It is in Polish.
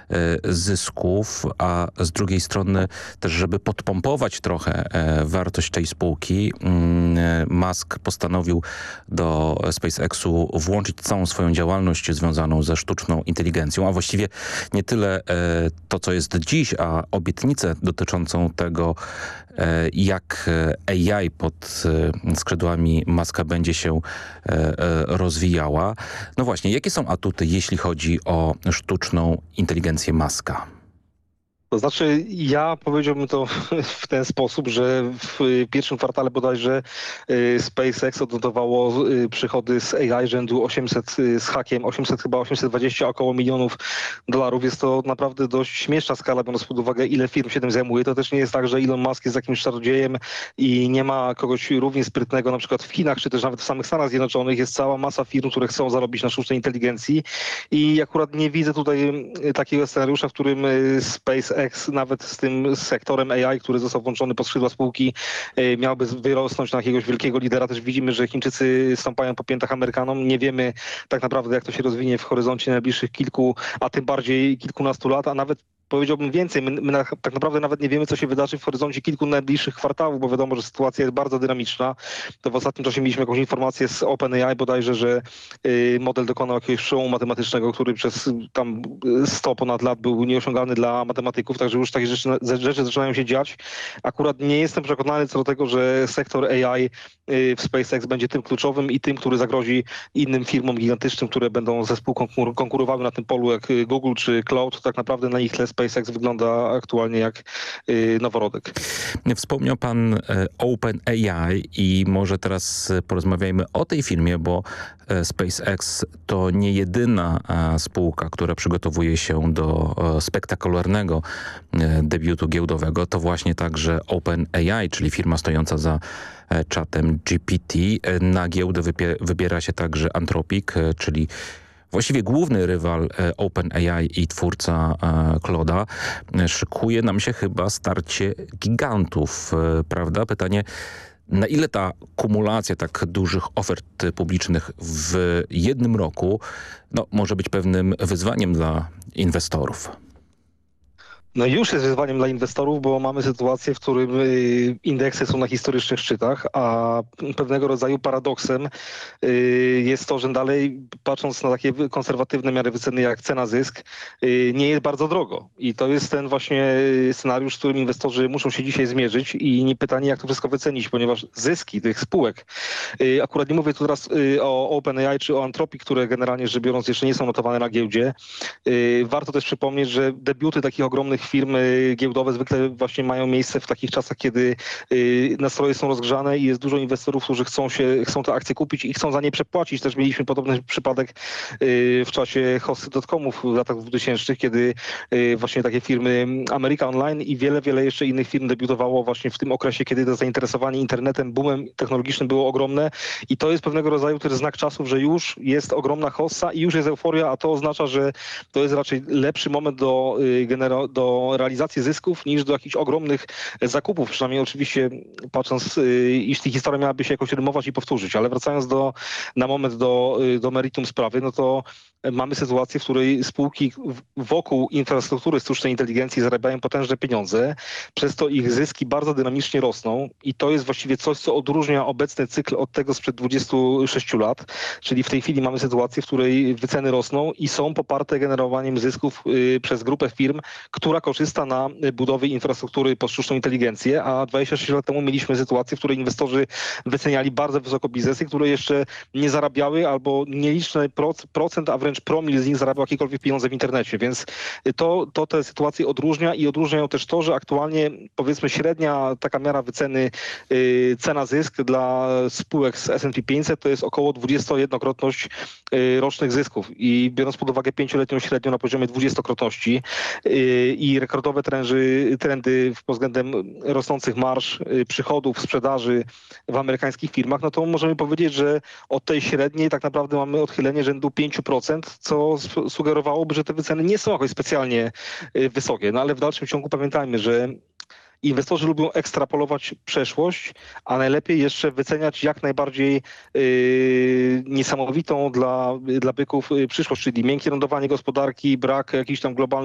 zysków, a z drugiej strony też, żeby podpompować trochę wartość tej spółki, Musk postanowił do SpaceXu włączyć całą swoją działalność związaną ze sztuczną inteligencją, a właściwie nie tyle to, co jest dziś, a obietnicę dotyczącą tego, jak AI pod skrzydłami Muska będzie się rozwijała. No właśnie, jakie są atuty, jeśli chodzi o sztuczną inteligencję Muska? To znaczy, ja powiedziałbym to w ten sposób, że w pierwszym kwartale bodajże SpaceX odnotowało przychody z AI rzędu 800 z hakiem, 800 chyba 820 około milionów dolarów. Jest to naprawdę dość śmieszna skala, biorąc pod uwagę, ile firm się tym zajmuje. To też nie jest tak, że Elon Musk jest jakimś czarodziejem i nie ma kogoś równie sprytnego, na przykład w Chinach, czy też nawet w samych Stanach Zjednoczonych. Jest cała masa firm, które chcą zarobić na sztucznej inteligencji i akurat nie widzę tutaj takiego scenariusza, w którym SpaceX nawet z tym sektorem AI, który został włączony pod skrzydła spółki, miałby wyrosnąć na jakiegoś wielkiego lidera. Też widzimy, że Chińczycy stąpają po piętach Amerykanom. Nie wiemy tak naprawdę, jak to się rozwinie w horyzoncie najbliższych kilku, a tym bardziej kilkunastu lat, a nawet powiedziałbym więcej. My tak naprawdę nawet nie wiemy, co się wydarzy w horyzoncie kilku najbliższych kwartałów, bo wiadomo, że sytuacja jest bardzo dynamiczna. To w ostatnim czasie mieliśmy jakąś informację z OpenAI bodajże, że model dokonał jakiegoś przełomu matematycznego, który przez tam 100 ponad lat był nieosiągalny dla matematyków, także już takie rzeczy zaczynają się dziać. Akurat nie jestem przekonany co do tego, że sektor AI w SpaceX będzie tym kluczowym i tym, który zagrozi innym firmom gigantycznym, które będą ze spółką konkurowały na tym polu, jak Google czy Cloud. Tak naprawdę na ich tle SpaceX wygląda aktualnie jak noworodek. Wspomniał pan OpenAI i może teraz porozmawiajmy o tej firmie, bo SpaceX to nie jedyna spółka, która przygotowuje się do spektakularnego debiutu giełdowego. To właśnie także OpenAI, czyli firma stojąca za czatem GPT. Na giełdę wybiera się także Anthropic, czyli właściwie główny rywal OpenAI i twórca Claude'a. Szykuje nam się chyba starcie gigantów, prawda? Pytanie, na ile ta kumulacja tak dużych ofert publicznych w jednym roku może być pewnym wyzwaniem dla inwestorów? No już jest wyzwaniem dla inwestorów, bo mamy sytuację, w którym indeksy są na historycznych szczytach, a pewnego rodzaju paradoksem jest to, że dalej, patrząc na takie konserwatywne miary wyceny jak cena-zysk, nie jest bardzo drogo. I to jest ten właśnie scenariusz, z którym inwestorzy muszą się dzisiaj zmierzyć i nie pytanie, jak to wszystko wycenić, ponieważ zyski tych spółek, akurat nie mówię tu teraz o OpenAI czy o Anthropic, które generalnie rzecz biorąc jeszcze nie są notowane na giełdzie. Warto też przypomnieć, że debiuty takich ogromnych firmy giełdowe zwykle właśnie mają miejsce w takich czasach, kiedy nastroje są rozgrzane i jest dużo inwestorów, którzy chcą te akcje kupić i chcą za nie przepłacić. Też mieliśmy podobny przypadek w czasie hossy dotcomów w latach 2000, kiedy właśnie takie firmy America Online i wiele jeszcze innych firm debiutowało właśnie w tym okresie, kiedy to zainteresowanie internetem, boomem technologicznym było ogromne i to jest pewnego rodzaju też znak czasów, że już jest ogromna hossa i już jest euforia, a to oznacza, że to jest raczej lepszy moment do realizacji zysków niż do jakichś ogromnych zakupów. Przynajmniej oczywiście patrząc, iż ta historia miałaby się jakoś rymować i powtórzyć. Ale wracając na moment do meritum sprawy, no to mamy sytuację, w której spółki wokół infrastruktury sztucznej inteligencji zarabiają potężne pieniądze, przez to ich zyski bardzo dynamicznie rosną i to jest właściwie coś, co odróżnia obecny cykl od tego sprzed 26 lat, czyli w tej chwili mamy sytuację, w której wyceny rosną i są poparte generowaniem zysków przez grupę firm, która korzysta na budowie infrastruktury pod sztuczną inteligencję, a 26 lat temu mieliśmy sytuację, w której inwestorzy wyceniali bardzo wysoko biznesy, które jeszcze nie zarabiały albo nieliczny procent, a wręcz promil z nich zarabiał jakiekolwiek pieniądze w internecie, więc to te sytuacje odróżnia i odróżniają też to, że aktualnie powiedzmy średnia taka miara wyceny cena-zysk dla spółek z S&P 500 to jest około 21-krotność rocznych zysków i biorąc pod uwagę 5-letnią średnią na poziomie 20-krotności i rekordowe trendy pod względem rosnących marż, przychodów, sprzedaży w amerykańskich firmach, no to możemy powiedzieć, że od tej średniej tak naprawdę mamy odchylenie rzędu 5%, co sugerowałoby, że te wyceny nie są jakoś specjalnie wysokie. No ale w dalszym ciągu pamiętajmy, że inwestorzy lubią ekstrapolować przeszłość, a najlepiej jeszcze wyceniać jak najbardziej niesamowitą dla byków przyszłość, czyli miękkie lądowanie gospodarki, brak jakichś tam globalnych